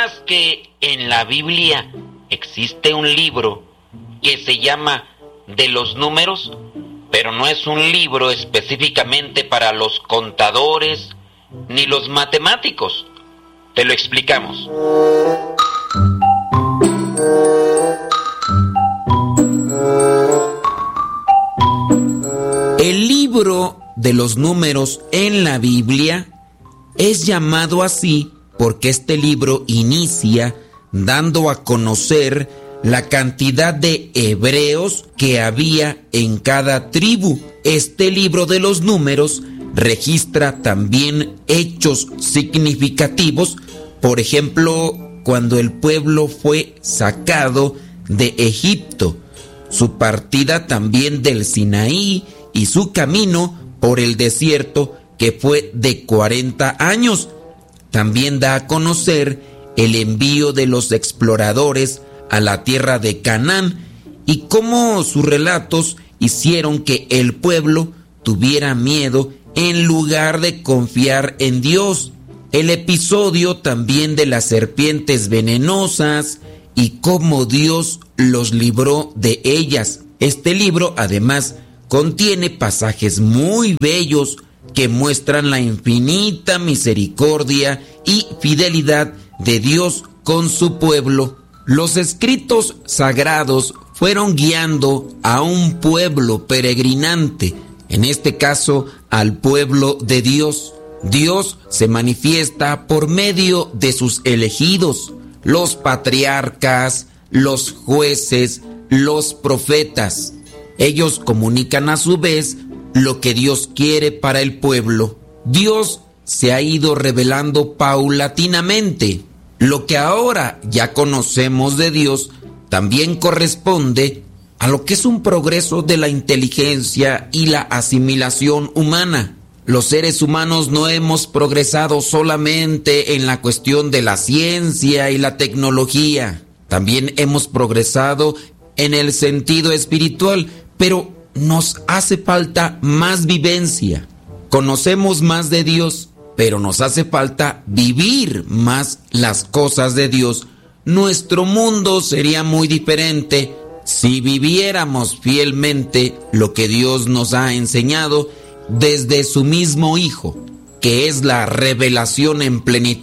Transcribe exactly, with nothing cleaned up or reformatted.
¿Sabías que en la Biblia existe un libro que se llama de los números? Pero no es un libro específicamente para los contadores ni los matemáticos. Te lo explicamos. El libro de los números en la Biblia es llamado así porque este libro inicia dando a conocer la cantidad de hebreos que había en cada tribu. Este libro de los números registra también hechos significativos, por ejemplo, cuando el pueblo fue sacado de Egipto, su partida también del Sinaí y su camino por el desierto, que fue de cuarenta años. También da a conocer el envío de los exploradores a la tierra de Canaán y cómo sus relatos hicieron que el pueblo tuviera miedo en lugar de confiar en Dios. El episodio también de las serpientes venenosas y cómo Dios los libró de ellas. Este libro además contiene pasajes muy bellos que muestran la infinita misericordia y fidelidad de Dios con su pueblo. Los escritos sagrados fueron guiando a un pueblo peregrinante, en este caso al pueblo de Dios. Dios se manifiesta por medio de sus elegidos, los patriarcas, los jueces, los profetas. Ellos comunican a su vez lo que Dios quiere para el pueblo. Dios se ha ido revelando paulatinamente. Lo que ahora ya conocemos de Dios también corresponde a lo que es un progreso de la inteligencia y la asimilación humana. Los seres humanos no hemos progresado solamente en la cuestión de la ciencia y la tecnología. También hemos progresado en el sentido espiritual, pero nos hace falta más vivencia. Conocemos más de Dios, pero nos hace falta vivir más las cosas de Dios. Nuestro mundo sería muy diferente si viviéramos fielmente lo que Dios nos ha enseñado desde su mismo Hijo, que es la revelación en plenitud